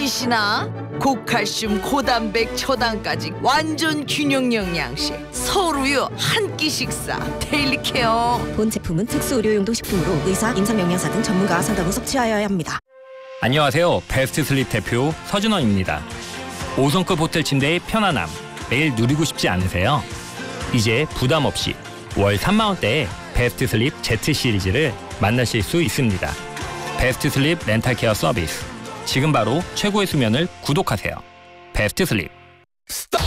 멋지시나? 고칼슘, 고단백, 초당까지 완전 균형 영양식. 서울우유 한 끼 식사. 데일리케어. 본 제품은 특수 의료용도 식품으로 의사, 임상영양사 등 전문가와 상담 후 섭취하여야 합니다. 안녕하세요. 베스트 슬립 대표 서준원입니다. 5성급 호텔 침대의 편안함 매일 누리고 싶지 않으세요? 이제 부담 없이 월 3만 원대에 베스트 슬립 Z 시리즈를 만나실 수 있습니다. 베스트 슬립 렌탈 케어 서비스. 지금 바로 최고의 수면을 구독하세요. 베스트 슬립.